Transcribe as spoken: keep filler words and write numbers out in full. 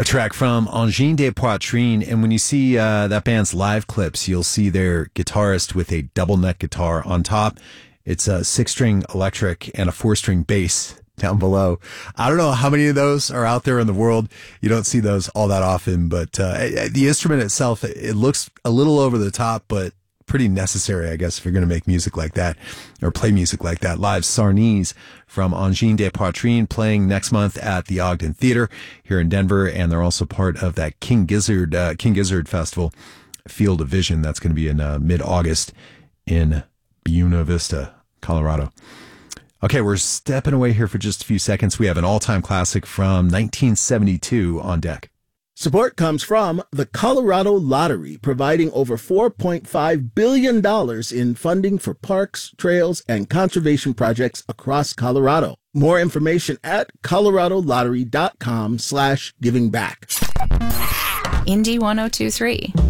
A track from Engin de Poitrine. And when you see uh, that band's live clips, you'll see their guitarist with a double neck guitar on top. It's a six-string electric and a four-string bass down below. I don't know how many of those are out there in the world. You don't see those all that often, but uh, the instrument itself, it looks a little over the top, but pretty necessary, I guess, if you're going to make music like that or play music like that. Live Sarnese from Engin de Poitrine playing next month at the Ogden Theater here in Denver, and they're also part of that King Gizzard uh, King Gizzard Festival, Field of Vision. That's going to be in uh, mid-August in Buena Vista, Colorado. Okay, we're stepping away here for just a few seconds. We have an all-time classic from nineteen seventy-two on deck. Support comes from the Colorado Lottery, providing over four point five billion dollars in funding for parks, trails, and conservation projects across Colorado. More information at coloradolottery.com slash giving back. Indy one oh two three.